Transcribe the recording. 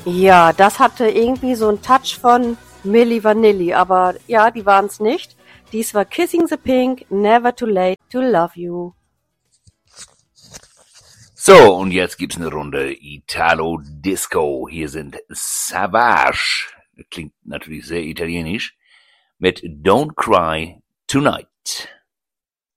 Ja, das hatte irgendwie so einen Touch von Milli Vanilli, aber ja, die waren's nicht. Dies war Kissing the Pink, Never Too Late to Love You. So, und jetzt gibt's eine Runde Italo Disco. Hier sind Savage, klingt natürlich sehr italienisch, mit Don't Cry Tonight.